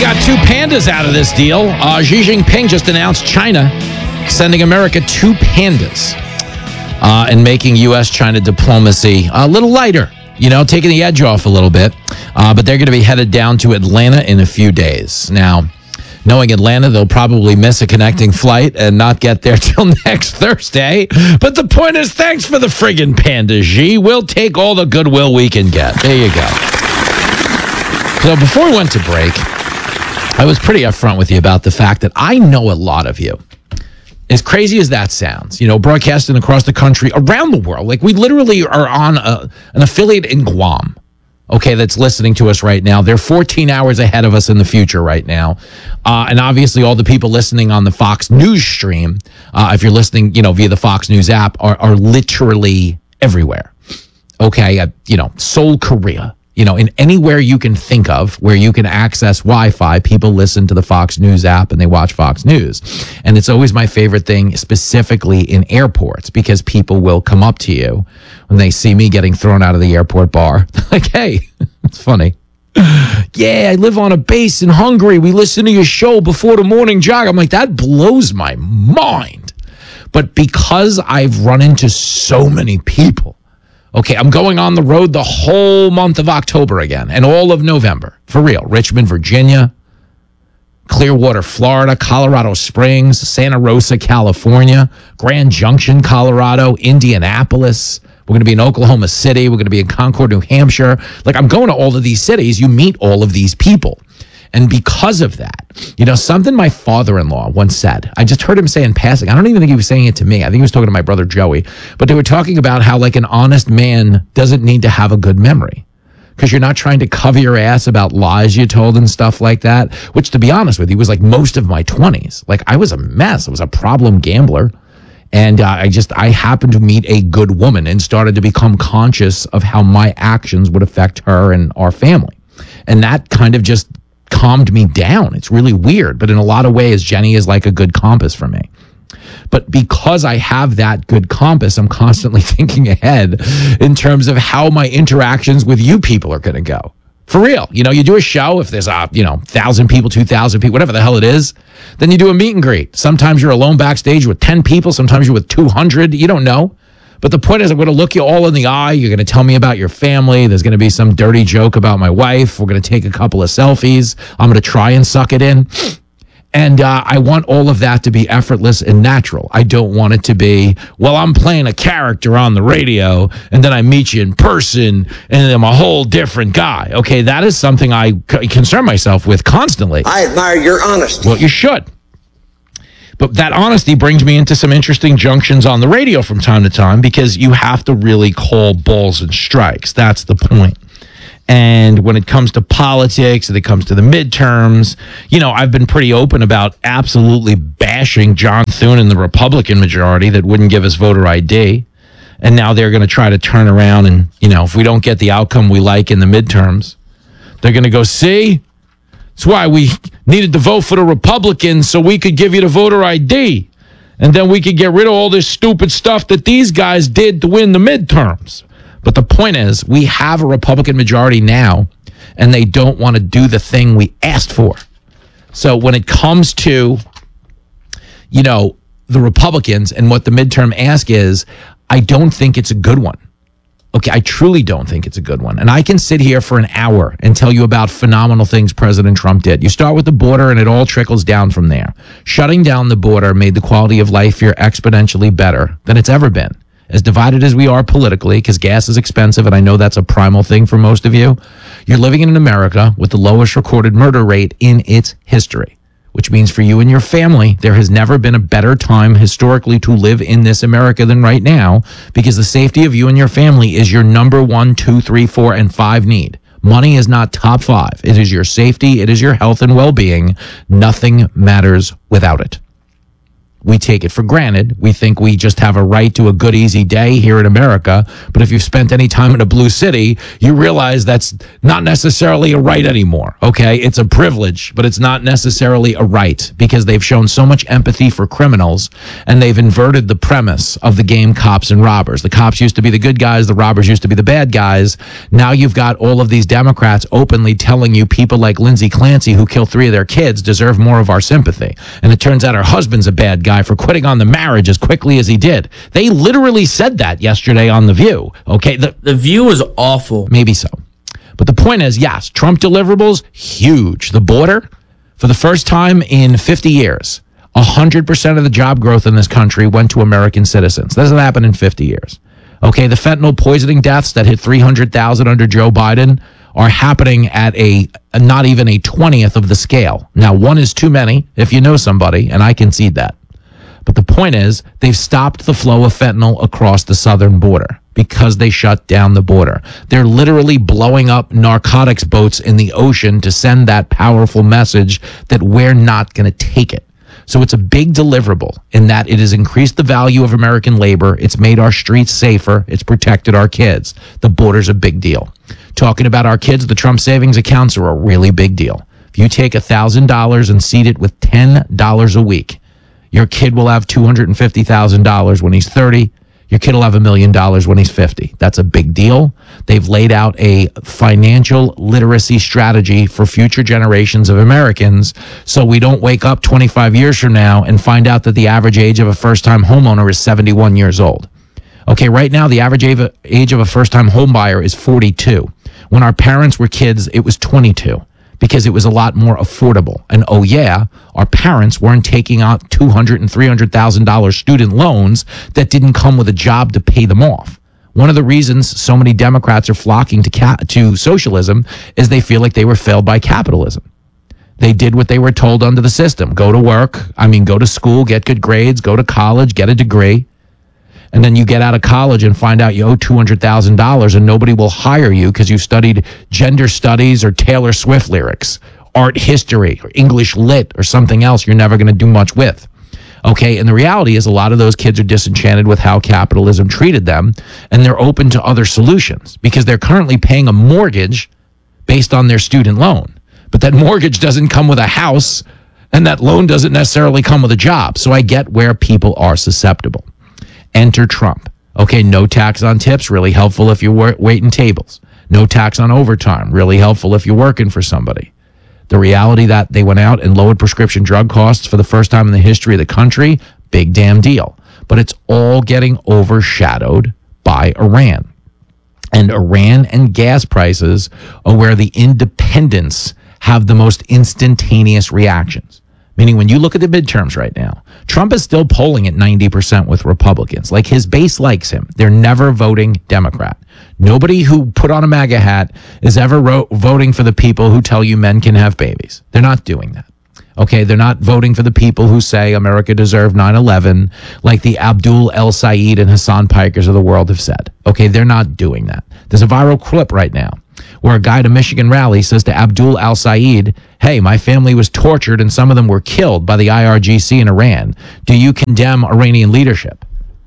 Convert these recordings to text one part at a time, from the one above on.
got two pandas out of this deal. Xi Jinping just announced China sending America two pandas and making U.S.-China diplomacy a little lighter, taking the edge off a little bit. But they're going to be headed down to Atlanta in a few days. Now, knowing Atlanta, they'll probably miss a connecting flight and not get there till next Thursday. But the point is, thanks for the friggin' panda, Xi. We'll take all the goodwill we can get. There you go. So before we went to break, I was pretty upfront with you about the fact that I know a lot of you. As crazy as that sounds, broadcasting across the country, around the world. Like, we literally are on an affiliate in Guam, okay, that's listening to us right now. They're 14 hours ahead of us in the future right now. And obviously all the people listening on the Fox News stream, if you're listening, via the Fox News app, are literally everywhere. Okay, Seoul, Korea. In anywhere you can think of where you can access Wi-Fi, people listen to the Fox News app and they watch Fox News. And it's always my favorite thing, specifically in airports, because people will come up to you when they see me getting thrown out of the airport bar. Like, hey, it's funny. Yeah, I live on a base in Hungary. We listen to your show before the morning jog. I'm like, that blows my mind. But because I've run into so many people, okay, I'm going on the road the whole month of October again and all of November. For real. Richmond, Virginia, Clearwater, Florida, Colorado Springs, Santa Rosa, California, Grand Junction, Colorado, Indianapolis. We're going to be in Oklahoma City. We're going to be in Concord, New Hampshire. Like, I'm going to all of these cities. You meet all of these people. And because of that, something my father-in-law once said, I just heard him say in passing. I don't even think he was saying it to me. I think he was talking to my brother Joey. But they were talking about how, like, an honest man doesn't need to have a good memory because you're not trying to cover your ass about lies you told and stuff like that, which, to be honest with you, was like most of my 20s. Like, I was a mess. I was a problem gambler. And I happened to meet a good woman and started to become conscious of how my actions would affect her and our family. And that kind of just calmed me down. It's really weird, but in a lot of ways, Jenny is like a good compass for me. But because I have that good compass, I'm constantly thinking ahead in terms of how my interactions with you people are going to go. For real. You do a show, if there's 1,000 people, 2,000 people, whatever the hell it is, then you do a meet and greet. Sometimes you're alone backstage with 10 people. Sometimes you're with 200. You don't know. But the point is, I'm going to look you all in the eye. You're going to tell me about your family. There's going to be some dirty joke about my wife. We're going to take a couple of selfies. I'm going to try and suck it in. And I want all of that to be effortless and natural. I don't want it to be, well, I'm playing a character on the radio, and then I meet you in person, and I'm a whole different guy. Okay, that is something I concern myself with constantly. I admire your honesty. Well, you should. But that honesty brings me into some interesting junctions on the radio from time to time because you have to really call balls and strikes. That's the point. And when it comes to politics, and it comes to the midterms, I've been pretty open about absolutely bashing John Thune and the Republican majority that wouldn't give us voter ID. And now they're going to try to turn around and, if we don't get the outcome we like in the midterms, they're going to go, see? That's why we needed to vote for the Republicans so we could give you the voter ID. And then we could get rid of all this stupid stuff that these guys did to win the midterms. But the point is, we have a Republican majority now, and they don't want to do the thing we asked for. So when it comes to, the Republicans and what the midterm ask is, I don't think it's a good one. Okay, I truly don't think it's a good one. And I can sit here for an hour and tell you about phenomenal things President Trump did. You start with the border and it all trickles down from there. Shutting down the border made the quality of life here exponentially better than it's ever been. As divided as we are politically, because gas is expensive, and I know that's a primal thing for most of you, you're living in an America with the lowest recorded murder rate in its history, which means for you and your family, there has never been a better time historically to live in this America than right now, because the safety of you and your family is your number 1, 2, 3, 4, and 5 need. Money is not top 5. It is your safety. It is your health and well-being. Nothing matters without it. We take it for granted. We think we just have a right to a good, easy day here in America. But if you've spent any time in a blue city, you realize that's not necessarily a right anymore. Okay, it's a privilege, but it's not necessarily a right, because they've shown so much empathy for criminals, and they've inverted the premise of the game cops and robbers. The cops used to be the good guys, the robbers used to be the bad guys. Now you've got all of these Democrats openly telling you people like Lindsay Clancy, who killed 3 of their kids, deserve more of our sympathy. And it turns out her husband's a bad guy for quitting on the marriage as quickly as he did. They literally said that yesterday on The View. Okay, The View is awful. Maybe so. But the point is, yes, Trump deliverables, huge. The border, for the first time in 50 years, 100% of the job growth in this country went to American citizens. That doesn't happen in 50 years. Okay, the fentanyl poisoning deaths that hit 300,000 under Joe Biden are happening at a not even a 20th of the scale. Now, 1 is too many if you know somebody, and I concede that. But the point is, they've stopped the flow of fentanyl across the southern border because they shut down the border. They're literally blowing up narcotics boats in the ocean to send that powerful message that we're not going to take it. So it's a big deliverable in that it has increased the value of American labor. It's made our streets safer. It's protected our kids. The border's a big deal. Talking about our kids, the Trump savings accounts are a really big deal. If you take $1,000 and seed it with $10 a week, your kid will have $250,000 when he's 30. Your kid will have $1 million when he's 50. That's a big deal. They've laid out a financial literacy strategy for future generations of Americans, so we don't wake up 25 years from now and find out that the average age of a first-time homeowner is 71 years old. Okay, right now, the average age of a first-time home buyer is 42. When our parents were kids, it was 22 because it was a lot more affordable. And oh yeah, our parents weren't taking out $200,000 and $300,000 student loans that didn't come with a job to pay them off. One of the reasons so many Democrats are flocking to socialism is they feel like they were failed by capitalism. They did what they were told under the system. Go to school, get good grades, go to college, get a degree. And then you get out of college and find out you owe $200,000 and nobody will hire you because you studied gender studies or Taylor Swift lyrics, art history, or English lit, or something else you're never going to do much with. Okay, and the reality is a lot of those kids are disenchanted with how capitalism treated them, and they're open to other solutions because they're currently paying a mortgage based on their student loan. But that mortgage doesn't come with a house, and that loan doesn't necessarily come with a job. So I get where people are susceptible. Enter Trump. Okay, no tax on tips, really helpful if you're waiting tables. No tax on overtime, really helpful if you're working for somebody. The reality that they went out and lowered prescription drug costs for the first time in the history of the country, big damn deal. But it's all getting overshadowed by Iran. And Iran and gas prices are where the independents have the most instantaneous reactions. Meaning when you look at the midterms right now, Trump is still polling at 90% with Republicans. Like, his base likes him. They're never voting Democrat. Nobody who put on a MAGA hat is ever voting for the people who tell you men can have babies. They're not doing that. Okay, they're not voting for the people who say America deserved 9/11, like the Abdul El Sayed and Hassan Pikers of the world have said. Okay, they're not doing that. There's a viral clip right now where a guy at a Michigan rally says to Abdul Al Sayed, hey, my family was tortured and some of them were killed by the IRGC in Iran. Do you condemn Iranian leadership?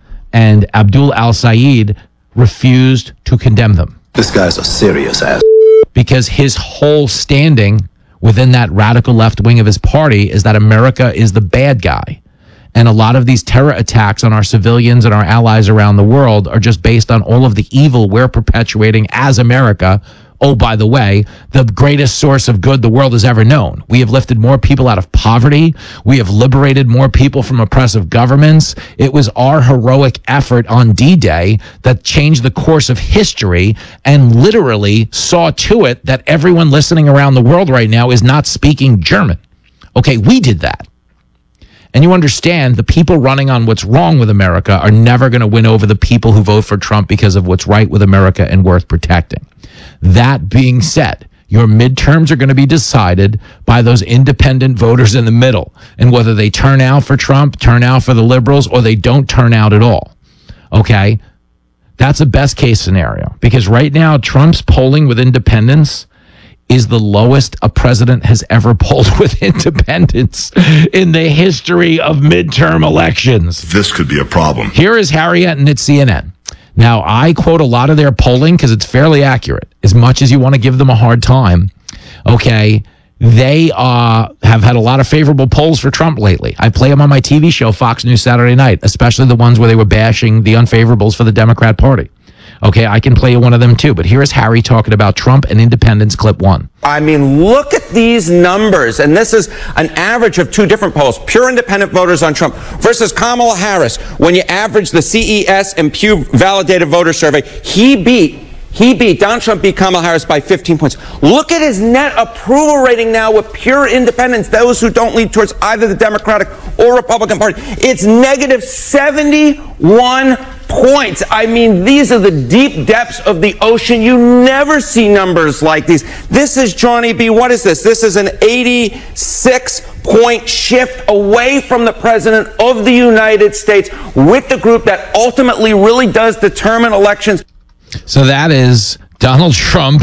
And Abdul Al Sayed refused to condemn them. This guy's a serious ass. Because his whole standing within that radical left wing of his party is that America is the bad guy. And a lot of these terror attacks on our civilians and our allies around the world are just based on all of the evil we're perpetuating as America. Oh, by the way, the greatest source of good the world has ever known. We have lifted more people out of poverty. We have liberated more people from oppressive governments. It was our heroic effort on D-Day that changed the course of history and literally saw to it that everyone listening around the world right now is not speaking German. Okay, we did that. And you understand the people running on what's wrong with America are never going to win over the people who vote for Trump because of what's right with America and worth protecting. That being said, your midterms are going to be decided by those independent voters in the middle. And whether they turn out for Trump, turn out for the liberals, or they don't turn out at all. Okay? That's a best case scenario. Because right now, Trump's polling with independents is the lowest a president has ever polled with independents in the history of midterm elections. This could be a problem. Here is Harry Enton at CNN. Now, I quote a lot of their polling because it's fairly accurate, as much as you want to give them a hard time. Okay, they have had a lot of favorable polls for Trump lately. I play them on my TV show, Fox News Saturday Night, especially the ones where they were bashing the unfavorables for the Democrat Party. Okay, I can play you one of them too, but here's Harry talking about Trump and independents, clip 1. I mean, look at these numbers, and this is an average of two different polls. Pure independent voters on Trump versus Kamala Harris. When you average the CES and Pew validated voter survey, Donald Trump beat Kamala Harris by 15 points. Look at his net approval rating now with pure independents, those who don't lean towards either the Democratic or Republican Party. It's negative 71 points. I mean, these are the deep depths of the ocean. You never see numbers like these. This is, Johnny B., what is this? This is an 86-point shift away from the President of the United States with the group that ultimately really does determine elections. So that is Donald Trump,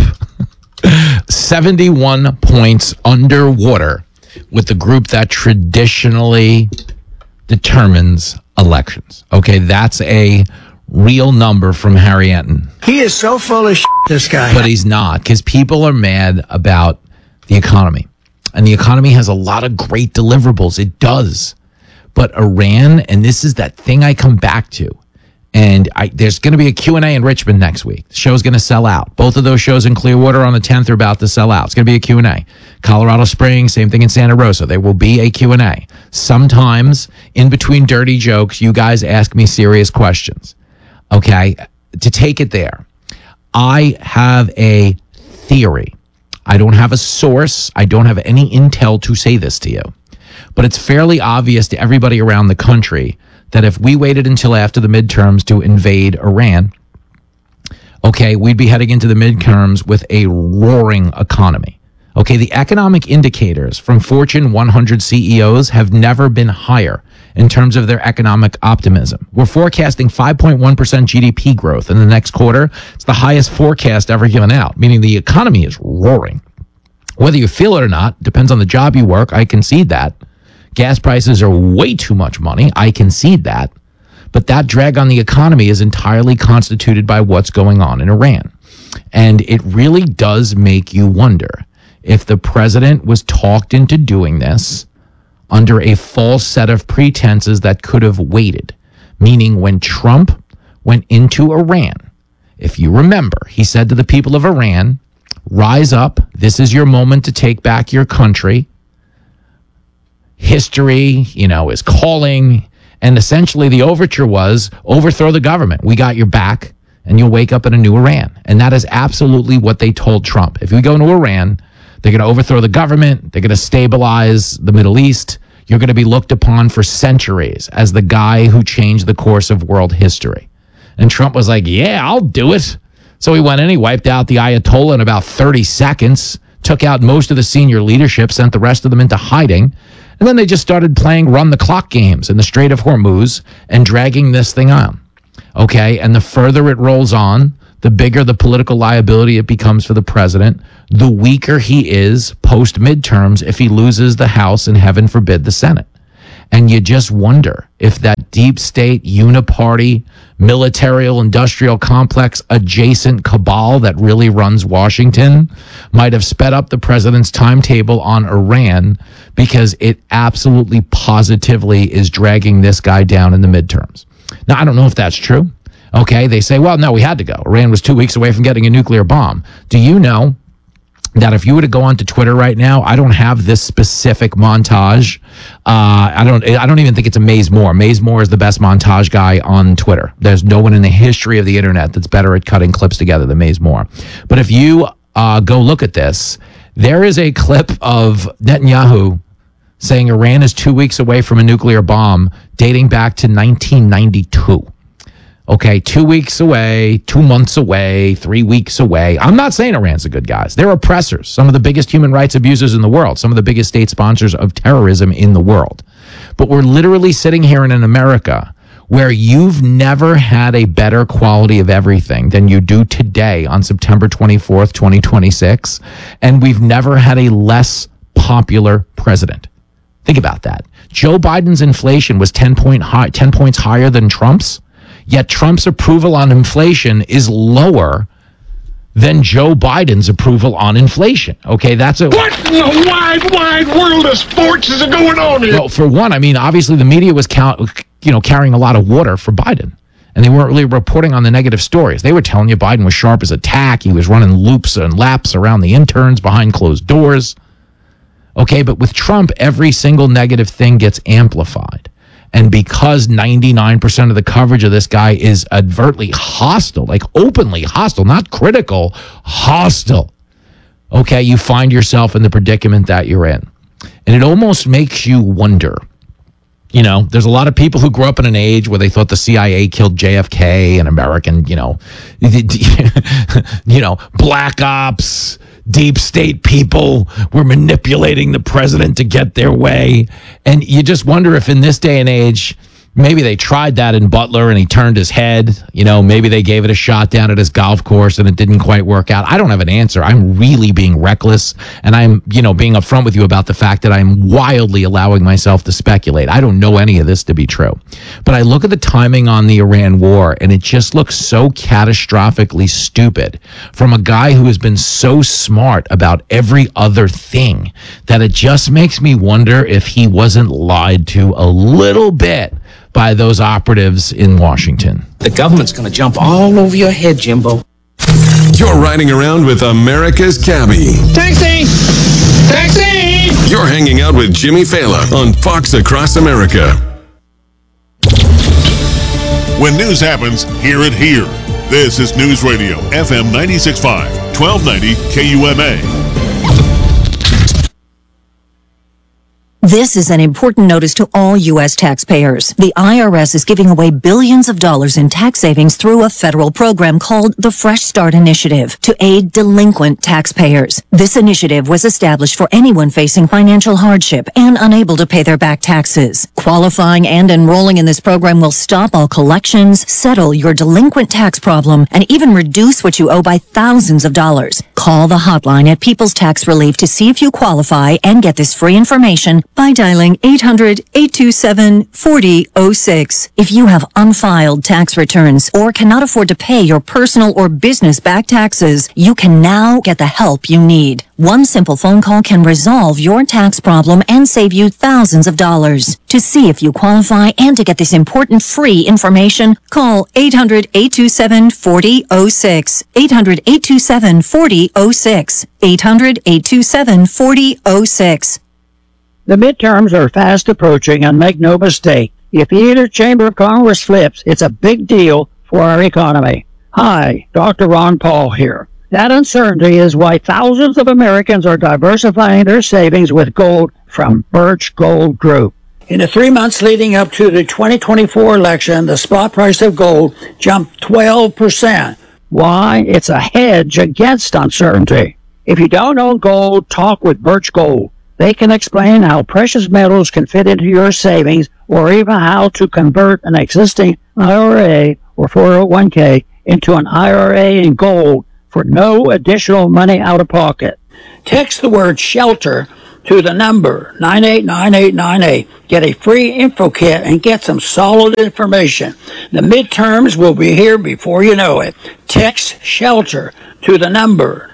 71 points underwater with the group that traditionally determines elections. Okay, that's a real number from Harry Enton. He is so full of shit, this guy. But he's not, because people are mad about the economy. And the economy has a lot of great deliverables. It does. But Iran, and this is that thing I come back to, and there's going to be a Q&A in Richmond next week. The show's going to sell out. Both of those shows in Clearwater on the 10th are about to sell out. It's going to be a Q&A. Colorado Springs, same thing in Santa Rosa. There will be a Q&A. Sometimes, in between dirty jokes, you guys ask me serious questions. Okay? To take it there, I have a theory. I don't have a source. I don't have any intel to say this to you. But it's fairly obvious to everybody around the country that if we waited until after the midterms to invade Iran, okay, we'd be heading into the midterms with a roaring economy. Okay, the economic indicators from Fortune 100 CEOs have never been higher in terms of their economic optimism. We're forecasting 5.1% GDP growth in the next quarter. It's the highest forecast ever given out, meaning the economy is roaring. Whether you feel it or not, depends on the job you work. I concede that. Gas prices are way too much money. I concede that. But that drag on the economy is entirely constituted by what's going on in Iran. And it really does make you wonder if the president was talked into doing this under a false set of pretenses that could have waited. Meaning when Trump went into Iran, if you remember, he said to the people of Iran, rise up. This is your moment to take back your country. History, is calling. And essentially the overture was overthrow the government. We got your back and you'll wake up in a new Iran. And that is absolutely what they told Trump. If we go into Iran, they're going to overthrow the government. They're going to stabilize the Middle East. You're going to be looked upon for centuries as the guy who changed the course of world history. And Trump was like, yeah, I'll do it. So he went in, he wiped out the Ayatollah in about 30 seconds, took out most of the senior leadership, sent the rest of them into hiding. And then they just started playing run-the-clock games in the Strait of Hormuz and dragging this thing on. Okay, and the further it rolls on, the bigger the political liability it becomes for the president, the weaker he is post-midterms if he loses the House and, heaven forbid, the Senate. And you just wonder if that deep state, uniparty, military-industrial complex adjacent cabal that really runs Washington might have sped up the president's timetable on Iran because it absolutely positively is dragging this guy down in the midterms. Now, I don't know if that's true. Okay, they say, well, no, we had to go. Iran was 2 weeks away from getting a nuclear bomb. Do you know that if you were to go onto Twitter right now, I don't have this specific montage. I don't even think it's a Maze Moore. Maze Moore is the best montage guy on Twitter. There's no one in the history of the internet that's better at cutting clips together than Maze Moore. But if you go look at this, there is a clip of Netanyahu saying Iran is 2 weeks away from a nuclear bomb dating back to 1992. Okay, 2 weeks away, 2 months away, 3 weeks away. I'm not saying Iran's the good guys. They're oppressors, some of the biggest human rights abusers in the world, some of the biggest state sponsors of terrorism in the world. But we're literally sitting here in America where you've never had a better quality of everything than you do today on September 24th, 2026, and we've never had a less popular president. Think about that. Joe Biden's inflation was 10 points higher than Trump's, yet Trump's approval on inflation is lower than Joe Biden's approval on inflation. Okay, that's a... What in the wide world of sports is going on here? Well, for one, I mean, obviously the media was carrying a lot of water for Biden, and they weren't really reporting on the negative stories. They were telling you Biden was sharp as a tack. He was running loops and laps around the interns behind closed doors. Okay, but with Trump, every single negative thing gets amplified. And because 99% of the coverage of this guy is overtly hostile, like openly hostile, not critical, hostile, okay, you find yourself in the predicament that you're in. And it almost makes you wonder. You know, there's a lot of people who grew up in an age where they thought the CIA killed JFK and American, black ops, deep state people were manipulating the president to get their way. And you just wonder if in this day and age, maybe they tried that in Butler and he turned his head. Maybe they gave it a shot down at his golf course and it didn't quite work out. I don't have an answer. I'm really being reckless, and I'm, being upfront with you about the fact that I'm wildly allowing myself to speculate. I don't know any of this to be true. But I look at the timing on the Iran war and it just looks so catastrophically stupid from a guy who has been so smart about every other thing that it just makes me wonder if he wasn't lied to a little bit by those operatives in Washington. The government's going to jump all over your head, Jimbo. You're riding around with America's Cabbie. Taxi! Taxi! You're hanging out with Jimmy Fallon on Fox Across America. When news happens, hear it here. This is News Radio, FM 96.5, 1290 KUMA. This is an important notice to all U.S. taxpayers. The IRS is giving away billions of dollars in tax savings through a federal program called the Fresh Start Initiative to aid delinquent taxpayers. This initiative was established for anyone facing financial hardship and unable to pay their back taxes. Qualifying and enrolling in this program will stop all collections, settle your delinquent tax problem, and even reduce what you owe by thousands of dollars. Call the hotline at People's Tax Relief to see if you qualify and get this free information by dialing 800-827-4006. If you have unfiled tax returns or cannot afford to pay your personal or business back taxes, you can now get the help you need. One simple phone call can resolve your tax problem and save you thousands of dollars. To see if you qualify and to get this important free information, call 800-827-4006. 800-827-4006. 800-827-4006. The midterms are fast approaching, and make no mistake, if either chamber of Congress flips, it's a big deal for our economy. Hi, Dr. Ron Paul here. That uncertainty is why thousands of Americans are diversifying their savings with gold from Birch Gold Group. In the 3 months leading up to the 2024 election, the spot price of gold jumped 12%. Why? It's a hedge against uncertainty. If you don't own gold, talk with Birch Gold. They can explain how precious metals can fit into your savings, or even how to convert an existing IRA or 401k into an IRA in gold for no additional money out of pocket. Text the word SHELTER to the number 989898. Get a free info kit and get some solid information. The midterms will be here before you know it. Text SHELTER to the number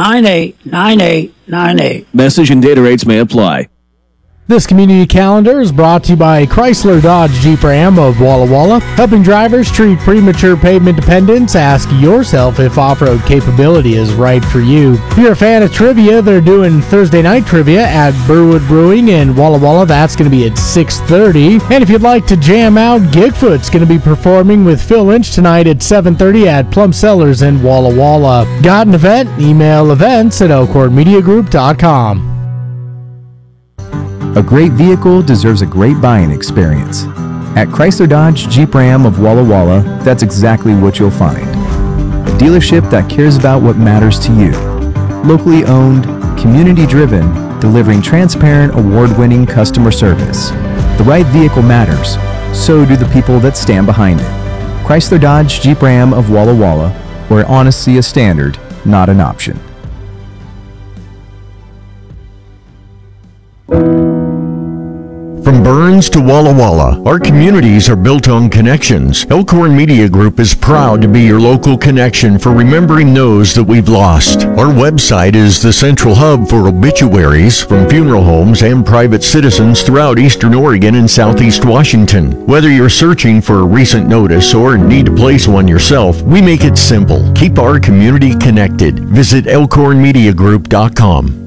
989898. Message and data rates may apply. This community calendar is brought to you by Chrysler Dodge Jeep Ram of Walla Walla. Helping drivers treat premature pavement dependence, ask yourself if off-road capability is right for you. If you're a fan of trivia, they're doing Thursday night trivia at Burwood Brewing in Walla Walla. That's going to be at 6:30. And if you'd like to jam out, Gigfoot's going to be performing with Phil Lynch tonight at 7:30 at Plum Cellars in Walla Walla. Got an event? Email events@elkhornmediagroup.com. A great vehicle deserves a great buying experience. At Chrysler Dodge Jeep Ram of Walla Walla, that's exactly what you'll find. A dealership that cares about what matters to you. Locally owned, community-driven, delivering transparent, award-winning customer service. The right vehicle matters. so do the people that stand behind it. Chrysler Dodge Jeep Ram of Walla Walla, where honesty is standard, not an option. From Burns to Walla Walla, our communities are built on connections. Elkhorn Media Group is proud to be your local connection for remembering those that we've lost. Our website is the central hub for obituaries from funeral homes and private citizens throughout Eastern Oregon and Southeast Washington. Whether you're searching for a recent notice or need to place one yourself, we make it simple. Keep our community connected. Visit elkhornmediagroup.com.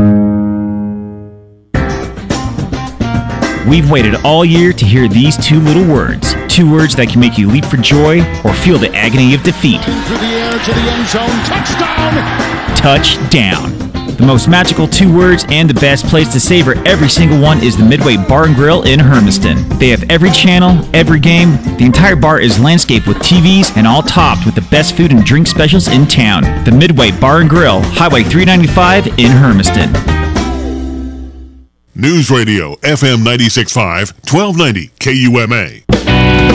We've waited all year to hear these two little words. Two words that can make you leap for joy or feel the agony of defeat. Through the air to the end zone. Touchdown! Touchdown. The most magical two words and the best place to savor every single one is the Midway Bar and Grill in Hermiston. They have every channel, every game. The entire bar is landscaped with TVs and all topped with the best food and drink specials in town. The Midway Bar and Grill, Highway 395 in Hermiston. News Radio, FM 96.5, 1290 KUMA.